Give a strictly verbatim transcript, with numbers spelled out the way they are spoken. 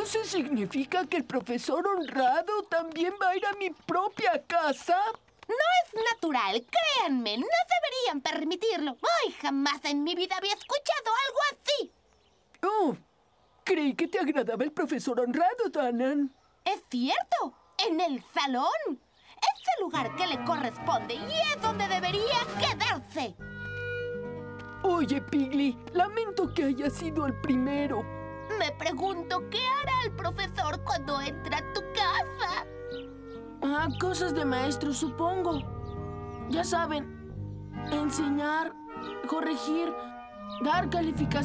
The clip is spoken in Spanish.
¿Entonces significa que el profesor honrado también va a ir a mi propia casa? No es natural, créanme, no deberían permitirlo. ¡Ay, jamás en mi vida había escuchado algo así! Oh, creí que te agradaba el profesor honrado, Danan. ¡Es cierto! ¡En el salón! Es el lugar que le corresponde y es donde debería quedarse. Oye, Piggy, lamento que haya sido el primero. Me pregunto qué hará el profesor cuando entre a tu casa. Ah, cosas de maestro, supongo. Ya saben, enseñar, corregir, dar calificaciones.